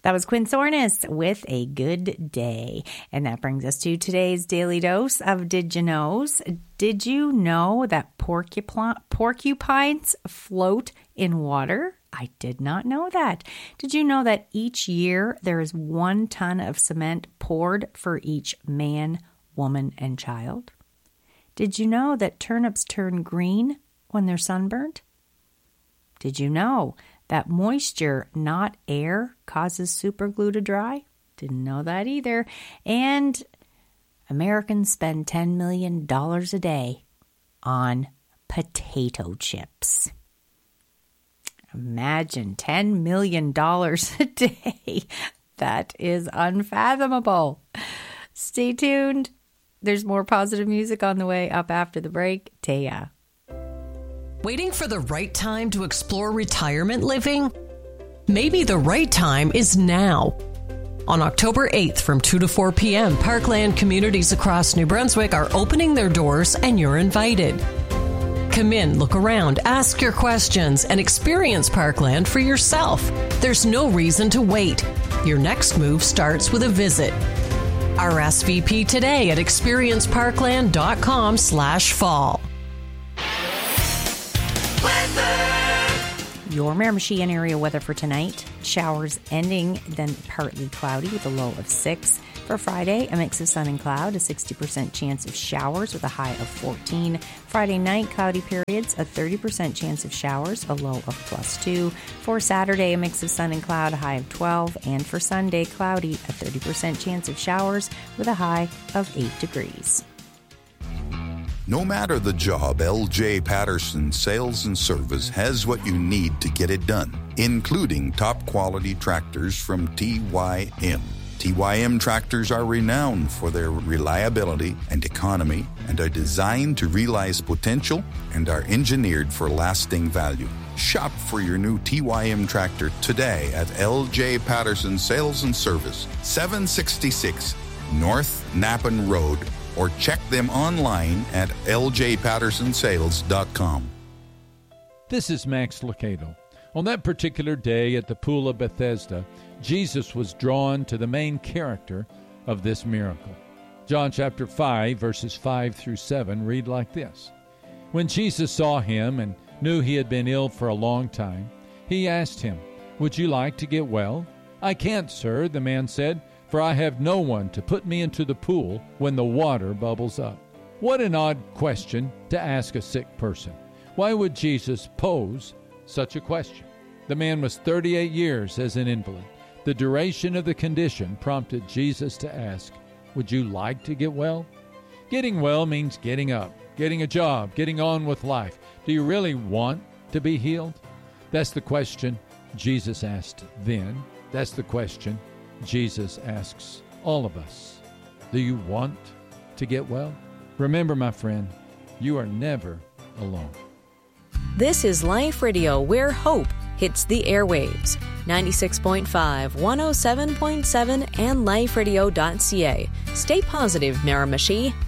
That was Quinn Sornis with A Good Day. And that brings us to today's Daily Dose of Did You Knows. Did you know that porcupines float in water? I did not know that. Did you know that each year there is 1 ton of cement poured for each man, woman, and child? Did you know that turnips turn green when they're sunburnt? Did you know that moisture, not air, causes superglue to dry? Didn't know that either. And Americans spend $10 million a day on potato chips. Imagine $10 million a day. That is unfathomable. Stay tuned. There's more positive music on the way up after the break. Taya. Waiting for the right time to explore retirement living? Maybe the right time is now. On October 8th from 2 to 4 p.m., Parkland communities across New Brunswick are opening their doors and you're invited. Come in, look around, ask your questions, and experience Parkland for yourself. There's no reason to wait. Your next move starts with a visit. RSVP today at experienceparkland.com/fall. Your Miramichi and area weather for tonight. Showers ending, then partly cloudy with a low of 6. For Friday, a mix of sun and cloud, a 60% chance of showers with a high of 14. Friday night, cloudy periods, a 30% chance of showers, a low of +2. For Saturday, a mix of sun and cloud, a high of 12. And for Sunday, cloudy, a 30% chance of showers with a high of 8 degrees. No matter the job, LJ Patterson Sales and Service has what you need to get it done, including top quality tractors from TYM. TYM tractors are renowned for their reliability and economy and are designed to realize potential and are engineered for lasting value. Shop for your new TYM tractor today at LJ Patterson Sales and Service, 766 North Napan Road, or check them online at ljpattersonsales.com. This is Max Lucado. On that particular day at the Pool of Bethesda, Jesus was drawn to the main character of this miracle. John chapter 5, verses 5 through 7 read like this. When Jesus saw him and knew he had been ill for a long time, he asked him, "Would you like to get well?" "I can't, sir," the man said, "for I have no one to put me into the pool when the water bubbles up." What an odd question to ask a sick person. Why would Jesus pose such a question? The man was 38 years as an invalid. The duration of the condition prompted Jesus to ask, "Would you like to get well?" Getting well means getting up, getting a job, getting on with life. Do you really want to be healed? That's the question Jesus asked then. That's the question Jesus asks all of us. Do you want to get well? Remember, my friend, you are never alone. This is Life Radio, where hope hits the airwaves. 96.5, 107.7, and liferadio.ca. Stay positive, Miramichi.